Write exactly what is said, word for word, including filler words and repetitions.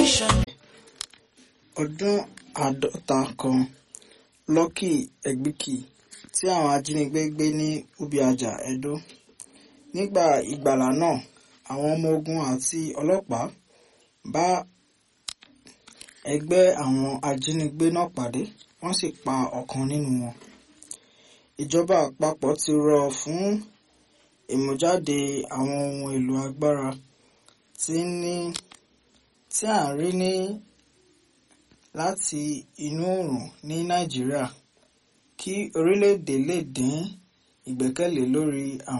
Ọdún àádọ́ta kan Lucky Egbìkì tí àwọn ajínigbé gbé ní Ubiaja, Edo. Nígbà ìgbàlà náà, àwọn ọmọ ogun àti ọlọ́pàá bá ẹgbẹ́ àwọn ajínigbé náà pàdé, wọ́n sì pa ọ̀kan nínú wọn. Ìjọba àpapọ̀ ti rọ̀ fún ìmújáde àwọn ohun èlò agbára tí ní tí à ń rí ní láti inú oòrùn ní Nàìjíríà kí orílẹ̀-èdè lè dín ìgbẹ́kẹ̀lé lórí àwọn